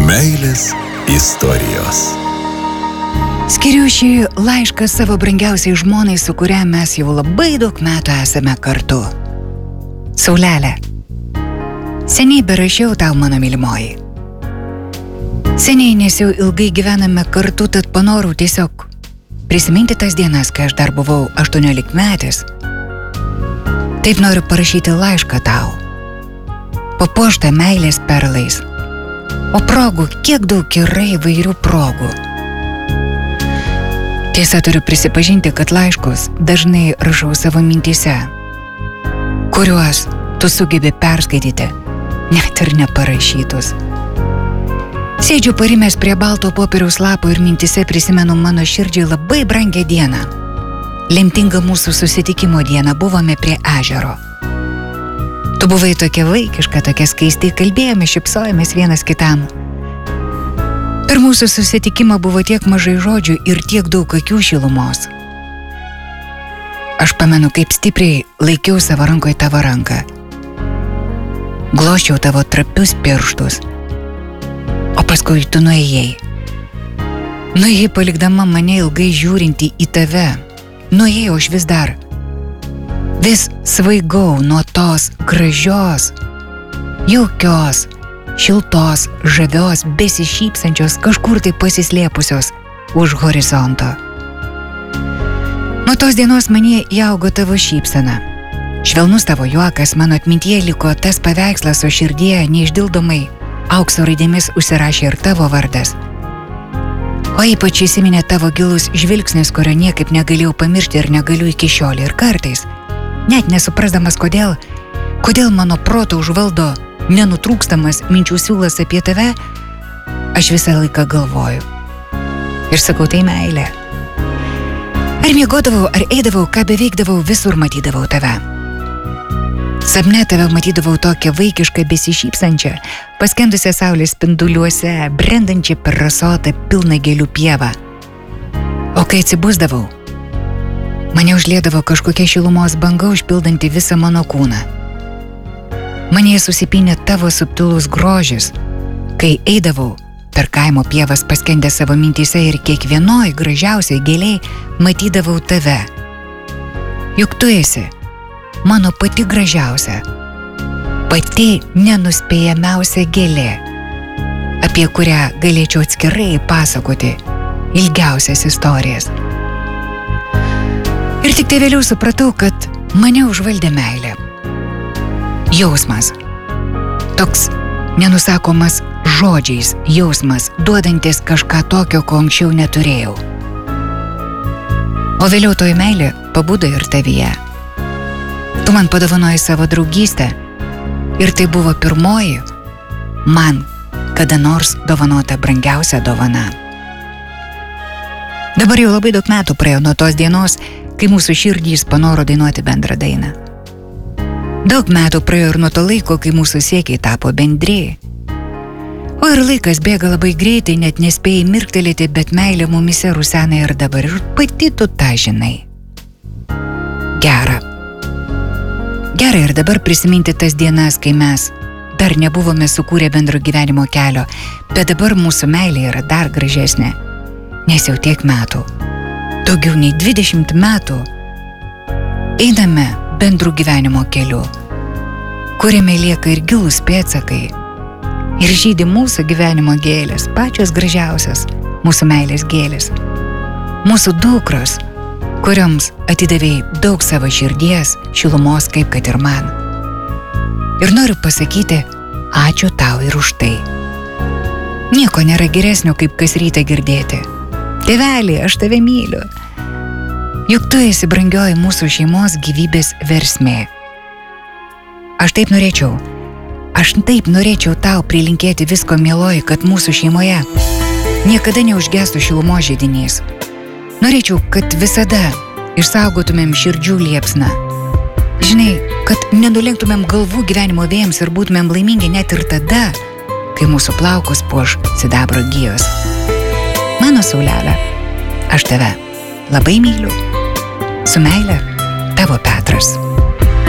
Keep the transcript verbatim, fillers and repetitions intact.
Meilės istorijos. Skiriu šį laišką savo brangiausiai žmonai, su kuria mes jau labai daug metų esame kartu. Saulelė, seniai berašiau tau, mano mylimoji. Seniai, nes jau ilgai gyvename kartu, tad panorau tiesiog prisiminti tas dienas, kai aš dar buvau aštuoniolikmetis. Taip noriu parašyti laišką tau, papuoštą meilės perlais. O progų, kiek daug yra įvairių progų. Tiesa, turiu prisipažinti, kad laiškus dažnai rašau savo mintyse, kuriuos tu sugebi perskaityti, net ir neparašytus. Sėdžiu parimęs prie balto popieriaus lapo ir mintyse prisimenu mano širdžiai labai brangią dieną. Lemtinga mūsų susitikimo diena, buvome prie ežero. Tu buvai tokia vaikiška, tokia skaisti, kalbėjome, šypsojomės vienas kitam. Per mūsų susitikimą buvo tiek mažai žodžių ir tiek daug akių šilumos. Aš pamenu, kaip stipriai laikiau savo rankoje tavo ranką. Glosčiau tavo trapius pirštus. O paskui tu nuėjai. Nuėjai palikdama mane ilgai žiūrinti į tave. Nuėjai, o aš vis dar. Vis svaigau nuo tos gražios, jaukios, šiltos, žavios, besišypsančios, kažkur tai pasislėpusios už horizonto. Nuo tos dienos manyje įaugo tavo šypsena. Švelnus tavo juokas, mano atmintyje liko tas paveikslas, o širdyje neišdildomai aukso raidėmis užsirašė ir tavo vardas. O ypač įsiminė tavo gilus žvilgsnis, kurio niekaip negalėjau pamiršti ir negaliu iki šiol. Ir kartais, net nesuprasdamas kodėl, kodėl mano proto užvaldo nenutrūkstamas minčių siūlas apie tave, aš visą laiką galvoju. Ir sakau, tai meilė. Ar miegodavau, ar eidavau, ką beveikdavau, visur matydavau tave. Sapne tave matydavau tokią vaikišką besišypsančią, paskendusią saulės spinduliuose, brendančią per rasotą pilną gėlių pievą. O kai atsibusdavau, mane užliedavo kažkokia šilumos banga, užpildanti visą mano kūną. Manyje susipynė tavo subtilus grožis, kai eidavau per kaimo pievas paskendę savo mintyse ir kiekvienoj gražiausiai gėliai matydavau tave. Juk tu esi mano pati gražiausia, pati nenuspėjamiausia gėlė, apie kurią galėčiau atskirai pasakoti ilgiausias istorijas. Ir tik tai vėliau supratau, kad mane užvaldė meilė. Jausmas. Toks nenusakomas žodžiais jausmas, duodantis kažką tokio, ko anksčiau neturėjau. O vėliau toji meilė pabudo ir tavyje. Tu man padovanojai savo draugystę ir tai buvo pirmoji man kada nors dovanota brangiausia dovana. Dabar jau labai daug metų praėjo nuo tos dienos, kai mūsų širdys panoro dainuoti bendrą dainą. Daug metų praėjo ir nuo to laiko, kai mūsų siekiai tapo bendri. O ir laikas bėga labai greitai, net nespėjai mirktelėti, bet meilė mumise rusena ir dabar, ir pati tu tą žinai. Gera. Gera ir dabar prisiminti tas dienas, kai mes dar nebuvome sukūrę bendro gyvenimo kelio, bet dabar mūsų meilė yra dar gražesnė, nes jau tiek metų, daugiau nei dvidešimt metų, einame bendrų gyvenimo keliu, kuriame lieka ir gilūs pėdsakai, ir žydi mūsų gyvenimo gėlės, pačios gražiausios mūsų meilės gėlės, mūsų dukros, kurioms atidavėjai daug savo širdies, šilumos, kaip kad ir man. Ir noriu pasakyti, ačiū tau ir už tai. Nieko nėra geresnio, kaip kas rytą girdėti. Tėvelį, aš tave myliu. Juk tu esi brangioji mūsų šeimos gyvybės versmė. Aš taip norėčiau, aš taip norėčiau tau prilinkėti visko, mieloji, kad mūsų šeimoje niekada neužgestų šilumos židinys. Norėčiau, kad visada išsaugotumėm širdžių liepsną. Žinai, kad nenulenktumėm galvų gyvenimo vėjams ir būtumėm laimingi net ir tada, kai mūsų plaukus puoš sidabro gijos. Mano saulelė, aš tave labai myliu. Su meile, tavo Petras.